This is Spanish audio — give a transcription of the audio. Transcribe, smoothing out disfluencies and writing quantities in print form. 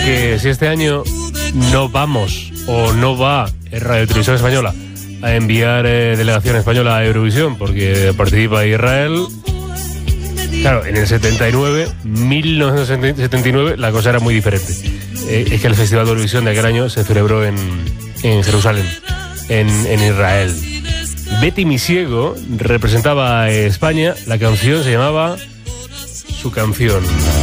porque si este año no vamos o no va Radio Televisión Española a enviar delegación española a Eurovisión porque participa Israel, claro, en el 1979, la cosa era muy diferente. Es que el Festival de Eurovisión de aquel año se celebró en Jerusalén, en Israel. Betty Misiego representaba a España, la canción se llamaba Su Canción.